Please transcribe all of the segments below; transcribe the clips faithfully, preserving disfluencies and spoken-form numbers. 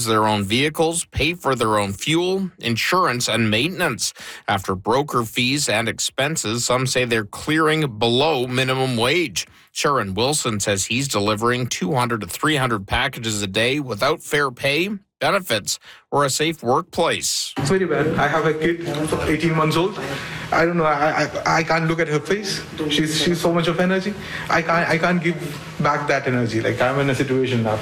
their own vehicles, pay for their own fuel, insurance, and maintenance. After broker fees and expenses, some say they're clearing below minimum wage. Sharon Wilson says he's delivering two hundred to three hundred packages a day without fair pay, benefits, or a safe workplace. It's very bad. I have a kid, eighteen months old. I don't know. I, I I can't look at her face. She's she's so much of energy. I can't I can't give back that energy. Like, I'm in a situation now.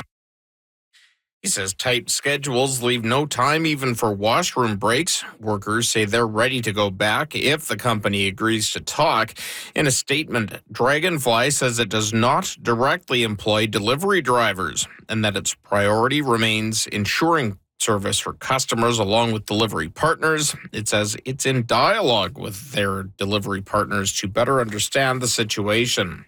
He says tight schedules leave no time even for washroom breaks. Workers say they're ready to go back if the company agrees to talk. In a statement, Dragonfly says it does not directly employ delivery drivers and that its priority remains ensuring service for customers along with delivery partners. It says it's in dialogue with their delivery partners to better understand the situation.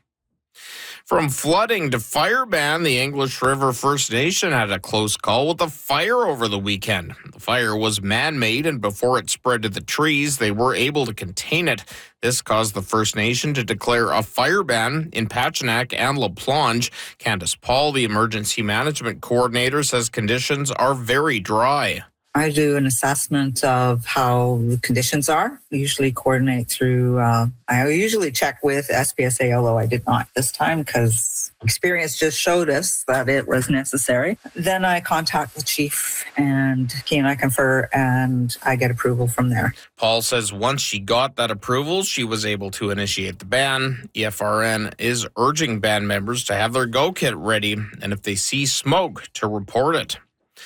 From flooding to fire ban, the English River First Nation had a close call with a fire over the weekend. The fire was man-made, and before it spread to the trees, they were able to contain it. This caused the First Nation to declare a fire ban in Pachinak and La Plonge. Candace Paul, the emergency management coordinator, says conditions are very dry. I do an assessment of how the conditions are. We usually coordinate through, uh, I usually check with S P S A, although I did not this time because experience just showed us that it was necessary. Then I contact the chief and he and I confer and I get approval from there. Paul says once she got that approval, she was able to initiate the ban. E F R N is urging band members to have their go kit ready and if they see smoke, to report it.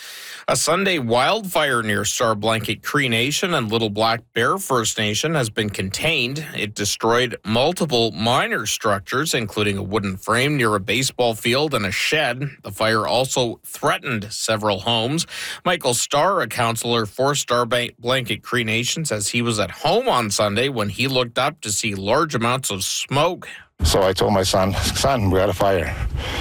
A Sunday wildfire near Star Blanket Cree Nation and Little Black Bear First Nation has been contained. It destroyed multiple minor structures, including a wooden frame near a baseball field and a shed. The fire also threatened several homes. Michael Starr, a councillor for Star Blanket Cree Nation, says he was at home on Sunday when he looked up to see large amounts of smoke. So I told my son, son, we had a fire.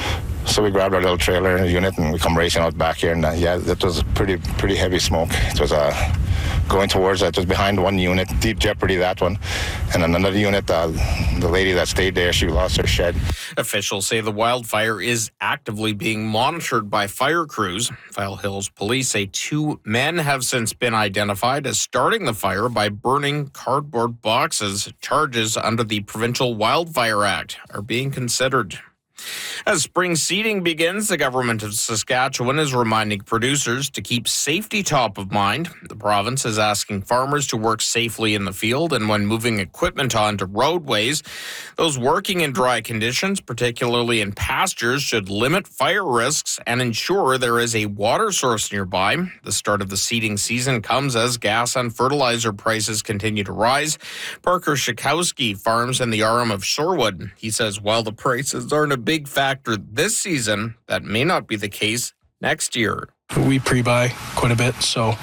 So we grabbed our little trailer unit and we come racing out back here. And uh, yeah, that was pretty pretty heavy smoke. It was uh, going towards, it was behind one unit, Deep Jeopardy, that one. And then another unit, uh, the lady that stayed there, she lost her shed. Officials say the wildfire is actively being monitored by fire crews. File Hills police say two men have since been identified as starting the fire by burning cardboard boxes. Charges under the Provincial Wildfire Act are being considered. As spring seeding begins, the government of Saskatchewan is reminding producers to keep safety top of mind. The province is asking farmers to work safely in the field and when moving equipment onto roadways. Those working in dry conditions, particularly in pastures, should limit fire risks and ensure there is a water source nearby. The start of the seeding season comes as gas and fertilizer prices continue to rise. Parker Shikowski farms in the arm of Sherwood. He says while the prices aren't a big factor this season, that may not be the case next year. We pre-buy quite a bit, so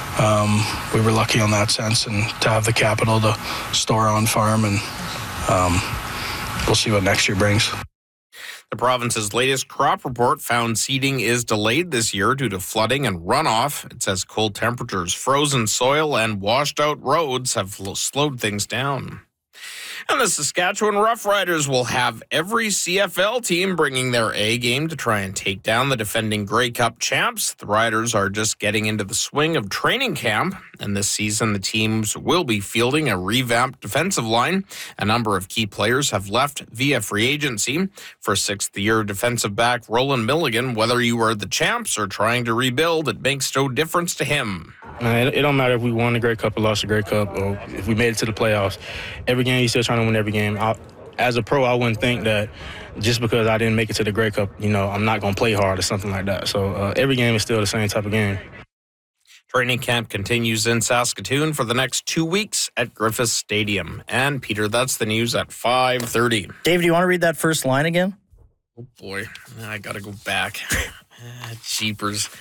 um, we were lucky on that sense, and to have the capital to store on farm, and um, we'll see what next year brings. The province's latest crop report found seeding is delayed this year due to flooding and runoff. It says cold temperatures, frozen soil, and washed out roads have slowed things down. And the Saskatchewan Roughriders will have every C F L team bringing their A game to try and take down the defending Grey Cup champs. The Riders are just getting into the swing of training camp, and this season the teams will be fielding a revamped defensive line. A number of key players have left via free agency. For sixth-year defensive back Roland Milligan, whether you are the champs or trying to rebuild, it makes no difference to him. Man, it, it don't matter if we won the Grey Cup or lost the Grey Cup, or if we made it to the playoffs. Every game, you're still trying to win every game. I, as a pro, I wouldn't think that just because I didn't make it to the Grey Cup, you know, I'm not going to play hard or something like that. So uh, every game is still the same type of game. Training camp continues in Saskatoon for the next two weeks at Griffiths Stadium. And, Peter, that's the news at five thirty. Dave, do you want to read that first line again? Oh, boy. I got to go back. ah, jeepers.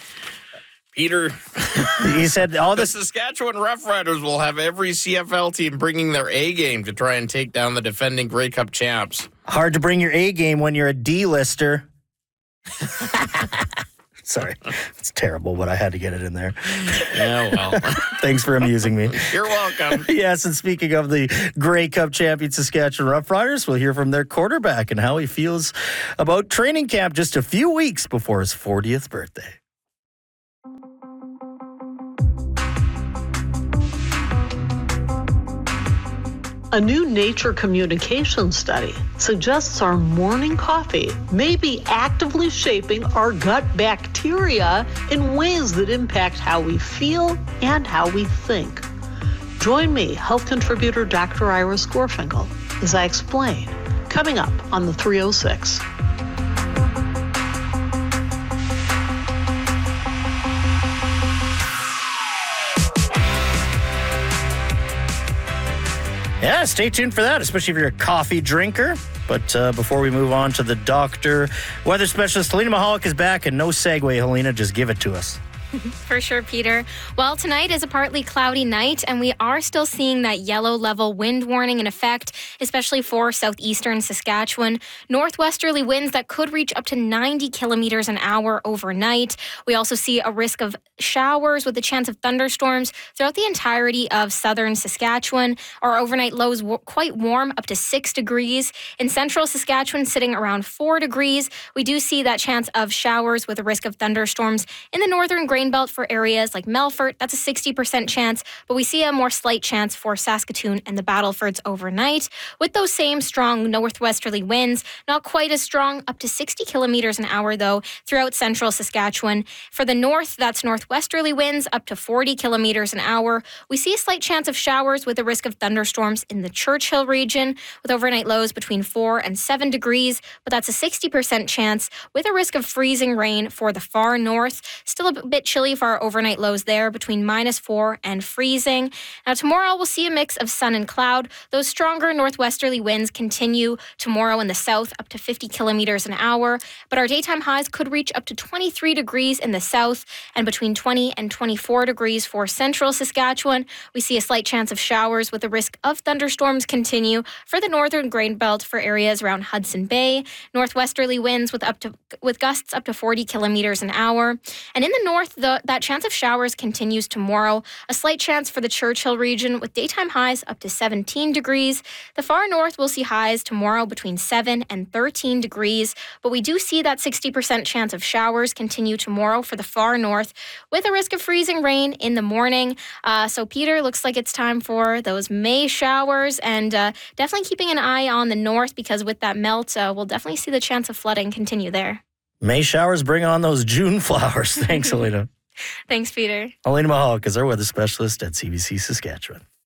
Peter, he said all the this. Saskatchewan Roughriders will have every C F L team bringing their A game to try and take down the defending Grey Cup champs. Hard to bring your A game when you're a D-lister. Sorry, it's terrible, but I had to get it in there. Yeah, well. Thanks for amusing me. You're welcome. Yes, and speaking of the Grey Cup champion Saskatchewan Roughriders, we'll hear from their quarterback and how he feels about training camp just a few weeks before his fortieth birthday. A new Nature Communications study suggests our morning coffee may be actively shaping our gut bacteria in ways that impact how we feel and how we think. Join me, health contributor Doctor Iris Gorfinkel, as I explain, coming up on the three oh six. Yeah, stay tuned for that, especially if you're a coffee drinker. But uh, before we move on to the doctor, weather specialist Helena Mahalik is back, and no segue, Helena, just give it to us. For sure, Peter. Well, tonight is a partly cloudy night, and we are still seeing that yellow level wind warning in effect, especially for southeastern Saskatchewan. Northwesterly winds that could reach up to ninety kilometers an hour overnight. We also see a risk of showers with a chance of thunderstorms throughout the entirety of southern Saskatchewan. Our overnight lows w- quite warm, up to six degrees. In central Saskatchewan, sitting around four degrees. We do see that chance of showers with a risk of thunderstorms in the northern Grain Belt for areas like Melfort. That's a sixty percent chance, but we see a more slight chance for Saskatoon and the Battlefords overnight. With those same strong northwesterly winds, not quite as strong, up to sixty kilometers an hour though, throughout central Saskatchewan. For the north, that's northwesterly winds up to forty kilometers an hour. We see a slight chance of showers with a risk of thunderstorms in the Churchill region, with overnight lows between four and seven degrees, but that's a sixty percent chance with a risk of freezing rain for the far north. Still a bit chilly for our overnight lows there, between minus four and freezing. Now tomorrow we'll see a mix of sun and cloud. Those stronger northwesterly winds continue tomorrow in the south, up to fifty kilometers an hour, but our daytime highs could reach up to twenty-three degrees in the south and between twenty and twenty-four degrees for central Saskatchewan. We see a slight chance of showers with the risk of thunderstorms continue for the northern Grain Belt for areas around Hudson Bay. Northwesterly winds with up to with gusts up to forty kilometers an hour. And in the north, the, that chance of showers continues tomorrow. A slight chance for the Churchill region with daytime highs up to seventeen degrees. The far north will see highs tomorrow between seven and thirteen degrees, but we do see that sixty percent chance of showers continue tomorrow for the far north with a risk of freezing rain in the morning. Uh, so, Peter, looks like it's time for those May showers, and uh, definitely keeping an eye on the north, because with that melt, uh, we'll definitely see the chance of flooding continue there. May showers bring on those June flowers. Thanks, Helena. Thanks, Peter. Helena Mahalik is our weather specialist at C B C Saskatchewan.